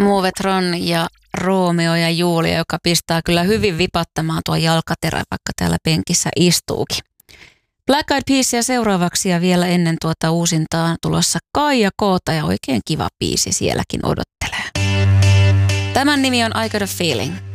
Movetron ja Romeo ja Julia, joka pistää kyllä hyvin vipattamaan tuo jalkaterä, vaikka täällä penkissä istuukin. Black Eyed Peasia seuraavaksi ja vielä ennen tuota uusintaan tulossa Kaija Koota ja oikein kiva biisi sielläkin odottelee. Tämän nimi on I Got a Feeling.